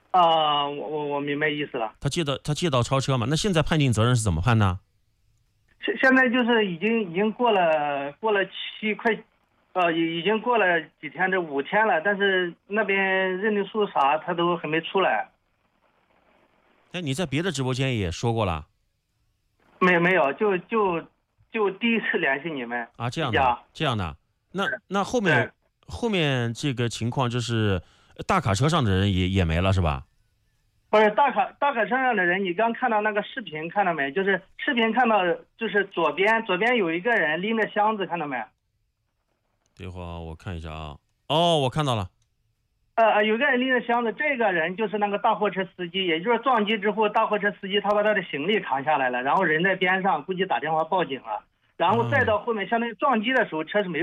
我明白意思了。 他借道超车嘛？那现在判定责任是怎么判呢？ 现在就是已经过了已经过了几天，这5天了，但是那边认定书啥他都还没出来。 哎，你在别的直播间也说过了没有，就第一次联系你们啊？这样一家。 的，这样的。那后对， 面这个情况就是大卡车上的人也没了是吧？ 不是大卡车上的人，你刚看到那个视频看到没？就是视频看到，就是左边有一个人拎着箱子，看到没？ 等会儿我看一下啊。哦，我看到了。 有个人拎着箱子，这个人就是那个大货车司机，也就是撞击之后，大货车司机他把他的行李扛下来了，然后人在边上，估计打电话报警了，然后再到后面，相当于撞击的时候车是没有